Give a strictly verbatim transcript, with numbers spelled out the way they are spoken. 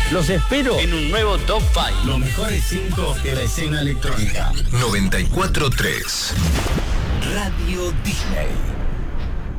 Los espero en un nuevo Top cinco. Los mejores cinco de la escena electrónica. noventa y cuatro punto tres. Radio Disney.